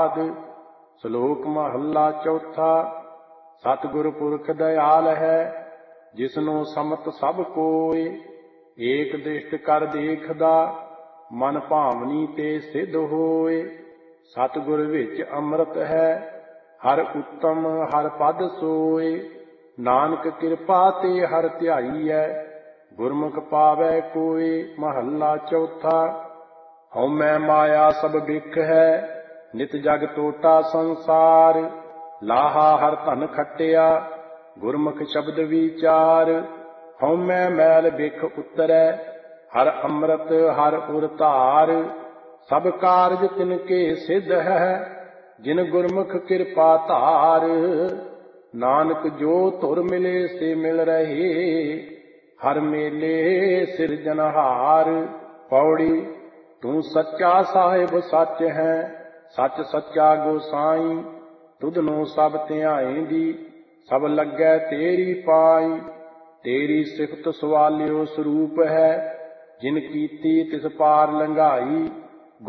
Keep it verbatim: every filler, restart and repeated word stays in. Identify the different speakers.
Speaker 1: ਪ੍ਰਸਾਦ। ਸ਼ਲੋਕ ਮਹੱਲਾ ਚੌਥਾ। ਸਤਿਗੁਰ ਪੁਰਖ ਦਇਆਲ ਹੈ, ਜਿਸਨੂੰ ਸਮਤ ਸਭ ਕੋਇ। ਏਕ ਦ੍ਰਿਸ਼ਟ ਕਰ ਦੇਖਦਾ, ਮਨ ਭਾਵਨੀ ਤੇ ਸਿੱਧ ਹੋਏ। ਸਤਿਗੁਰ ਵਿੱਚ ਅੰਮ੍ਰਿਤ ਹੈ, ਹਰ ਉੱਤਮ ਹਰ ਪਦ ਸੋਏ। ਨਾਨਕ ਕਿਰਪਾ ਤੇ ਹਰ ਧਿਆਈਐ, ਗੁਰਮੁਖ ਪਾਵੈ ਕੋਇ। ਮਹੱਲਾ ਚੌਥਾ। ਹਉਮੈ ਮਾਇਆ ਸਭ ਬਿਖ ਹੈ, ਨਿਤ ਜਗ ਟੋਟਾ ਸੰਸਾਰ। ਲਾਹਾ ਹਰ ਧਨ ਖੱਟਿਆ, ਗੁਰਮੁਖ ਸ਼ਬਦ ਵਿਚਾਰ। ਹਉਮੈ ਮੈਲ ਬਿਖ ਉਤਰੈ, ਹਰ ਅੰਮ੍ਰਿਤ ਹਰ ਉਰ ਧਾਰ। ਸਭ ਕਾਰਜ ਤਿਨ ਕੇ ਸਿੱਧ ਹੈ, ਜਿਨ ਗੁਰਮੁਖ ਕਿਰਪਾ ਧਾਰ। ਨਾਨਕ ਜੋ ਧੁਰ ਮਿਲੇ ਸੇ ਮਿਲ ਰਹੇ, ਹਰ ਮੇਲੇ ਸਿਰਜਨਹਾਰ। ਪੌੜੀ। ਤੂੰ ਸੱਚਾ ਸਾਹਿਬ ਸੱਚ ਹੈ, ਸੱਚ ਸੱਚਾ ਗੋਸਾਈ। ਤੁਧਨੋਂ ਸਭ ਧਿਆਏਂਦੀ, ਸਭ ਲੱਗੈ ਤੇਰੀ ਪਾਈ। ਤੇਰੀ ਸਿਫਤ ਸਵਾਲਿਓ ਸਰੂਪ ਹੈ, ਜਿਨ ਕੀਤੀ ਤਿਸ ਪਾਰ ਲੰਘਾਈ।